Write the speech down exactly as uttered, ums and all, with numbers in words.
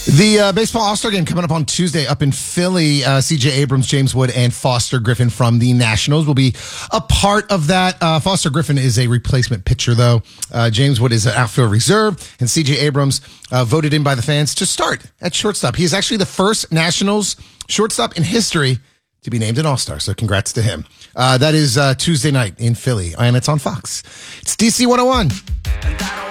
The uh, baseball All-Star game coming up on Tuesday up in Philly. Uh, C J Abrams, James Wood, and Foster Griffin from the Nationals will be a part of that. Uh, Foster Griffin is a replacement pitcher, though. Uh, James Wood is an outfield reserve, and C J Abrams uh, voted in by the fans to start at shortstop. He is actually the first Nationals shortstop in history to be named an All-Star, so congrats to him. Uh, that is uh, Tuesday night in Philly, and it's on Fox. It's D C one oh one.